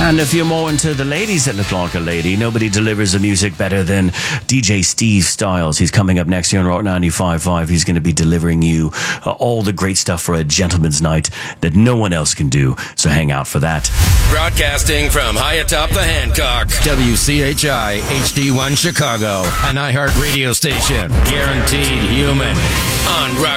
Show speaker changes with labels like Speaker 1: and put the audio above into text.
Speaker 1: And if you're more into the ladies that look like a lady, nobody delivers the music better than DJ Steve Styles. He's coming up next year on Rock 95.5. He's going to be delivering you all the great stuff for a gentleman's night that no one else can do. So hang out for that.
Speaker 2: Broadcasting from high atop the Hancock. WCHI HD1 Chicago. An iHeart radio station. Guaranteed human. On Rock